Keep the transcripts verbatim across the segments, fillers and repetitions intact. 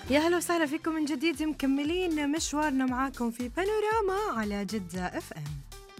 يا هلا وسهلا فيكم من جديد، مكملين مشوارنا معاكم في بانوراما على جدة اف ام.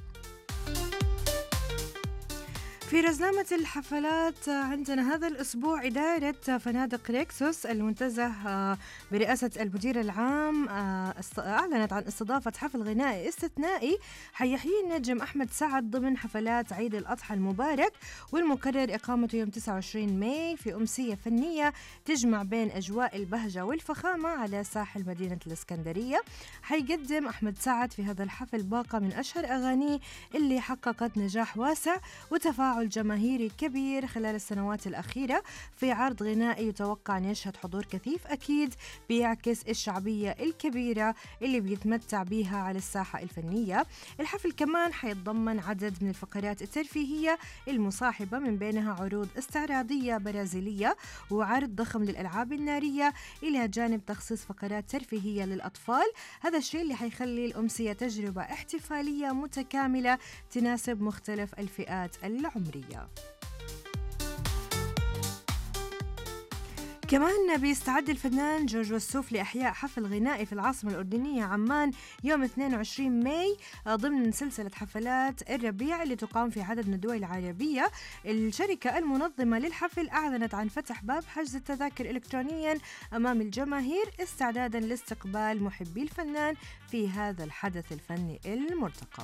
في رزنامة الحفلات عندنا هذا الأسبوع إدارة فنادق ريكسوس المنتزه برئاسة المدير العام أعلنت عن استضافة حفل غنائي استثنائي حيحيي النجم أحمد سعد ضمن حفلات عيد الأضحى المبارك، والمقرر إقامته يوم تسعة وعشرين ماي في أمسية فنية تجمع بين أجواء البهجة والفخامة على ساحل مدينة الإسكندرية. حيقدم أحمد سعد في هذا الحفل باقة من أشهر أغانيه اللي حققت نجاح واسع وتفاعل الجماهيري كبير خلال السنوات الأخيرة، في عرض غنائي يتوقع أن يشهد حضور كثيف أكيد بيعكس الشعبية الكبيرة اللي بيتمتع بها على الساحة الفنية. الحفل كمان حيتضمن عدد من الفقرات الترفيهية المصاحبة، من بينها عروض استعراضية برازيلية وعرض ضخم للألعاب النارية، إلى جانب تخصيص فقرات ترفيهية للأطفال. هذا الشيء اللي حيخلي الأمسية تجربة احتفالية متكاملة تناسب مختلف الفئات العمرية. كمان بيستعد الفنان جورج وسوف لإحياء حفل غنائي في العاصمة الأردنية عمان يوم اثنين وعشرين ماي ضمن سلسلة حفلات الربيع اللي تقام في عدد من الدول العربية. الشركة المنظمة للحفل أعلنت عن فتح باب حجز التذاكر إلكترونيا أمام الجماهير استعدادا لاستقبال محبي الفنان في هذا الحدث الفني المرتقب.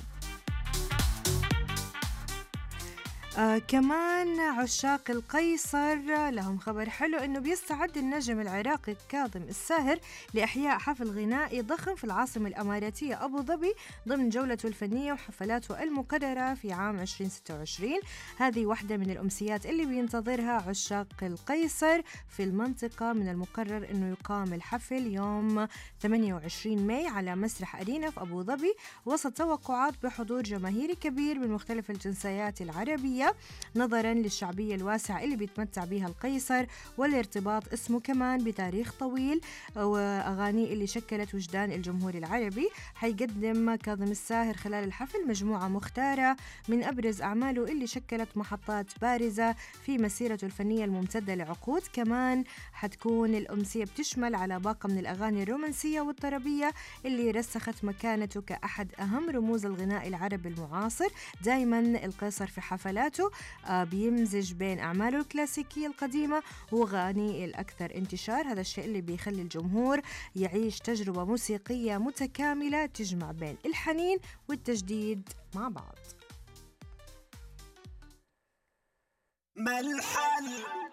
آه كمان عشاق القيصر لهم خبر حلو، انه بيستعد النجم العراقي كاظم الساهر لاحياء حفل غنائي ضخم في العاصمة الاماراتية ابو ظبي ضمن جولته الفنية وحفلاته المقررة في عام ألفين وستة وعشرين. هذه واحدة من الامسيات اللي بينتظرها عشاق القيصر في المنطقة. من المقرر انه يقام الحفل يوم ثمانية وعشرين ماي على مسرح أرينا في ابو ظبي وسط توقعات بحضور جماهيري كبير من مختلف الجنسيات العربية، نظرا للشعبية الواسعة اللي بيتمتع بها القيصر والارتباط اسمه كمان بتاريخ طويل وأغانيه اللي شكلت وجدان الجمهور العربي. حيقدم كاظم الساهر خلال الحفل مجموعة مختارة من أبرز أعماله اللي شكلت محطات بارزة في مسيرته الفنية الممتدة لعقود. كمان حتكون الأمسية بتشمل على باقة من الأغاني الرومانسية والطربية اللي رسخت مكانته كأحد أهم رموز الغناء العربي المعاصر. دايما القيصر في حفلاته بيمزج بين أعماله الكلاسيكية القديمة وغاني الأكثر انتشار. هذا الشيء اللي بيخلي الجمهور يعيش تجربة موسيقية متكاملة تجمع بين الحنين والتجديد مع بعض. ما الحل